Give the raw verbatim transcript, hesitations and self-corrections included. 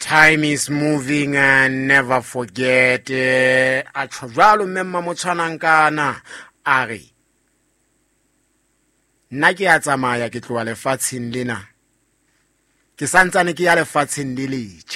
Time is moving and never forget. A tshwalo memma mo tshwanang kana a re nna ke a tsamaya ke tloa lefatsheng lena ke santsane ke ya lefatsheng le letjha.